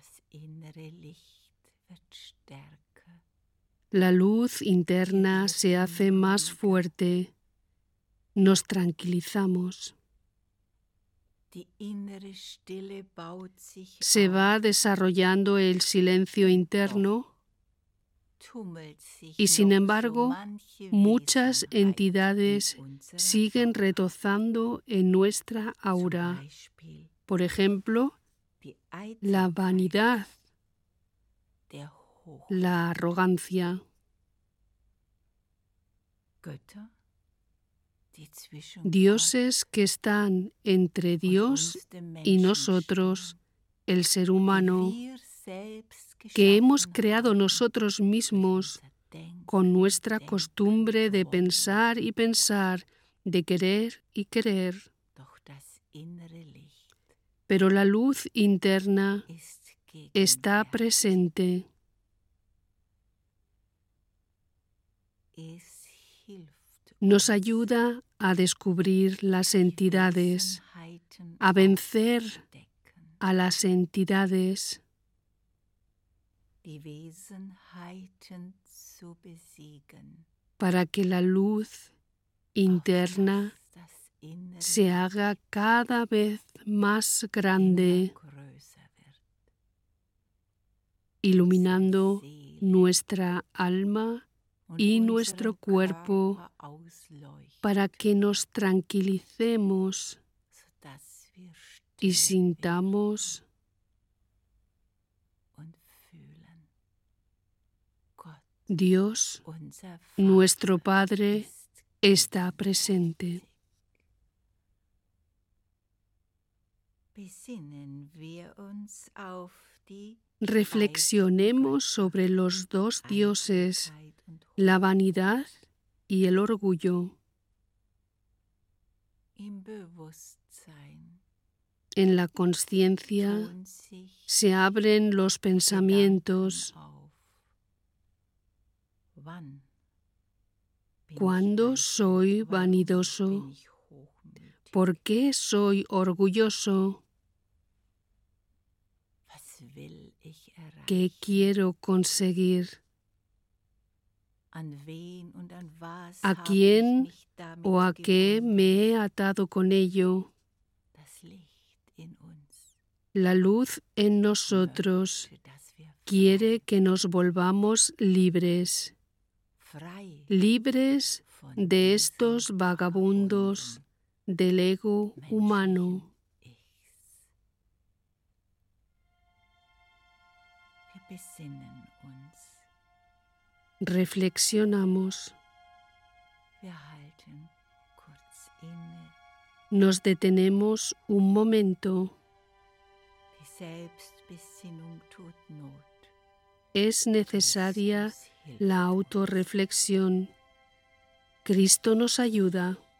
La luz interna se hace más fuerte. Nos tranquilizamos. Se va desarrollando el silencio interno y, sin embargo, muchas entidades siguen retozando en nuestra aura. Por ejemplo, la vanidad, la arrogancia. Dioses que están entre Dios y nosotros, el ser humano, que hemos creado nosotros mismos con nuestra costumbre de pensar y pensar, de querer y querer. Pero la luz interna está presente. Nos ayuda a descubrir las entidades, a vencer a las entidades, para que la luz interna se haga cada vez más grande, iluminando nuestra alma y nuestro cuerpo, para que nos tranquilicemos y sintamos Dios, nuestro Padre, está presente. Reflexionemos sobre los dos dioses, la vanidad y el orgullo. En la consciencia se abren los pensamientos. ¿Cuándo soy vanidoso? ¿Por qué soy orgulloso? ¿Qué quiero conseguir? ¿A quién o a qué me he atado con ello? La luz en nosotros quiere que nos volvamos libres, libres de estos vagabundos del ego humano. Reflexionamos. Nos detenemos un momento. Es necesaria la autorreflexión. Cristo nos ayuda.